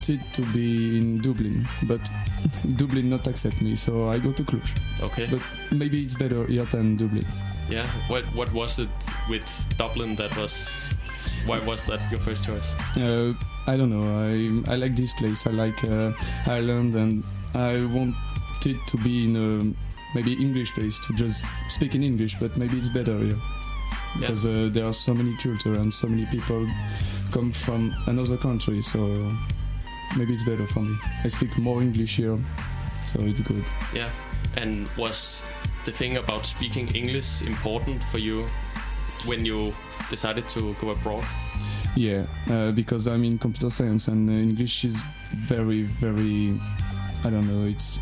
to be in Dublin, but Dublin not accept me, so I go to Cluj. Okay. But maybe it's better here than Dublin. Yeah. What was it with Dublin that was? Why was that your first choice? I don't know. I like this place. I like Ireland, and I wanted to be in a maybe English place to just speak in English, but maybe it's better here because there are so many culture and so many people come from another country, so maybe it's better for me. I speak more English here, so it's good. Yeah. And was the thing about speaking English important for you when you decided to go abroad? Yeah, because I'm in computer science, and English is very, very, I don't know, it's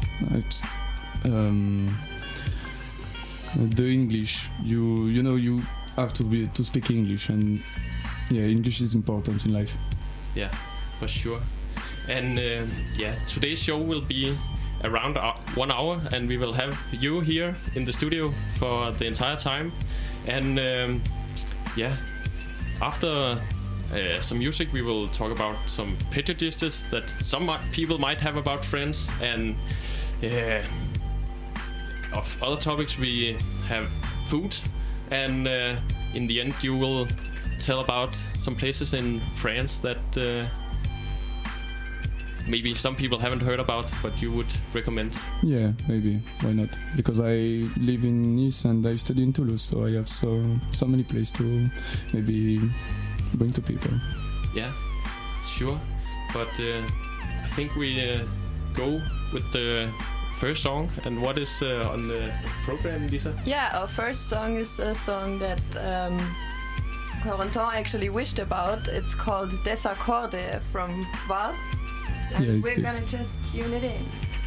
the English, you know, you have to speak English, and yeah, English is important in life. Yeah, for sure. And today's show will be around 1 hour, and we will have you here in the studio for the entire time. And after some music, we will talk about some prejudices that some people might have about friends, and of other topics we have food, and in the end you will tell about some places in France that maybe some people haven't heard about, but you would recommend. Yeah, maybe. Why not? Because I live in Nice and I study in Toulouse, so I have so many places to maybe bring to people. Yeah, sure. But I think we go with the first song. And what is on the program, Lisa? Yeah, our first song is a song that Corentin actually wished about. It's called Des Accordes from Vald. And we're gonna just tune it in.